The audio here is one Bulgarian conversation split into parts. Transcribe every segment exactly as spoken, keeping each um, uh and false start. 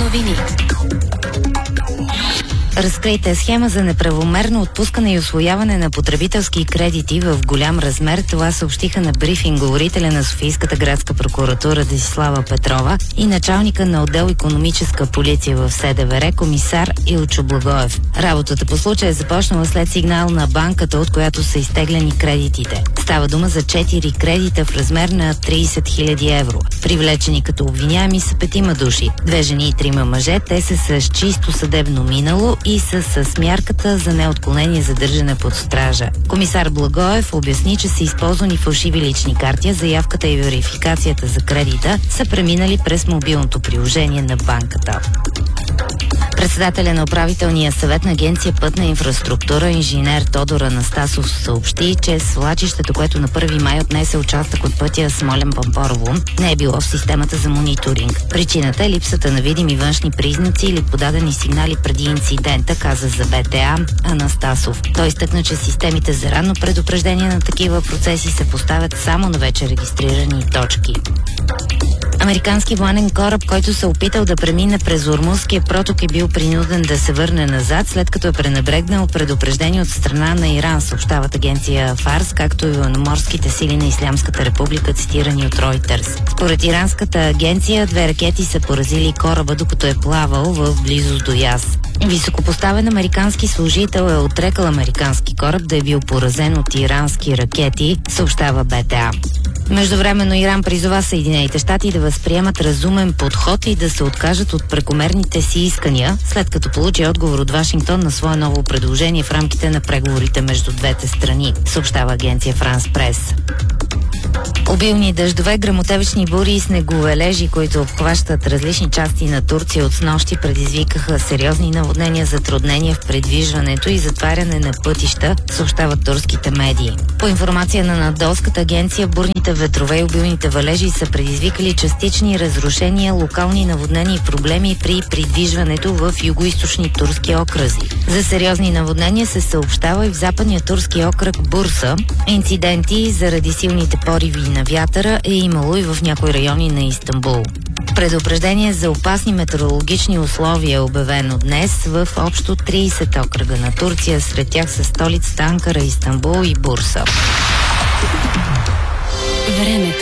Новини. Разкрита е схема за неправомерно отпускане и усвояване на потребителски кредити в голям размер. Това съобщиха на брифинг говорителя на Софийската градска прокуратура Десислава Петрова и началника на отдел икономическа полиция в СДВР комисар Илчо Благоев. Работата по случая е започнала след сигнал на банката, от която са изтеглени кредитите. Става дума за четири кредита в размер на трийсет хиляди евро. Привлечени като обвиняеми са петима души. Две жени и трима мъже. Те са с чисто съдебно минало и са с мярката за неотклонение задържане под стража. Комисар Благоев обясни, че са използвани фалшиви лични карти, заявката и верификацията за кредита са преминали през мобилното приложение на банката. Председателя на управителния съвет на Агенция Пътна инфраструктура, инженер Тодор Анастасов, съобщи, че свлачището, което на първи май отнесе участък от пътя Смолян-Пампорово, не е било в системата за мониторинг. Причината е липсата на видими външни признаци или подадени сигнали преди инцидента, каза за БТА Анастасов. Той изтъкна, че системите за ранно предупреждение на такива процеси се поставят само на вече регистрирани точки. Американски военен кораб, който се опитал да премине през Ормузския проток, е бил принуден да се върне назад, след като е пренебрегнал предупреждение от страна на Иран, съобщават агенция Фарс, както и военноморските сили на Ислямската република, цитирани от Ройтерс. Според иранската агенция, две ракети са поразили кораба, докато е плавал в близост до Яз. Високопоставен американски служител е отрекал американски кораб да е бил поразен от ирански ракети, съобщава БТА. Междувременно Иран призова Съединените щати да възприемат разумен подход и да се откажат от прекомерните си искания, след като получи отговор от Вашингтон на свое ново предложение в рамките на преговорите между двете страни, съобщава агенция Франс Прес. Обилни дъждове, гръмотевични бури и снеговалежи, които обхващат различни части на Турция от снощи, предизвикаха сериозни наводнения, затруднения в придвижването и затваряне на пътища, съобщават турските медии. По информация на Надолската агенция, бурните ветрове и обилните валежи са предизвикали частични разрушения, локални наводнения и проблеми при придвижването в югоизточни турски окръзи. За сериозни наводнения се съобщава и в западния турски окръг Бурса. Инциденти заради силните пориви на вятъра е имало и в някои райони на Истанбул. Предупреждение за опасни метеорологични условия е обявено днес в общо трийсет окръга на Турция, сред тях са столицата Анкара, Истанбул и Бурса. Времето.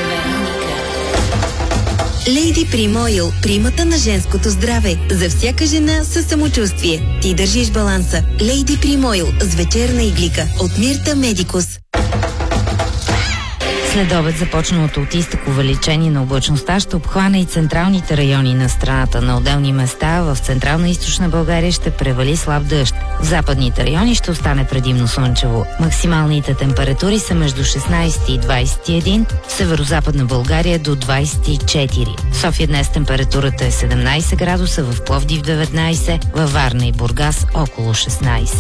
Лейди Прим Ойл, примата на женското здраве. За всяка жена със самочувствие. Ти държиш баланса. Лейди Прим Ойл с вечерна иглика от Мирта Медикус. След обед започналото от изток увеличение на облачността ще обхване и централните райони на страната. На отделни места в централна и източна България ще превали слаб дъжд. В западните райони ще остане предимно слънчево. Максималните температури са между шестнайсет и двайсет и един, в северозападна България до двайсет и четири. В София днес температурата е седемнайсет градуса, в Пловдив деветнайсет, във Варна и Бургас около шестнайсет.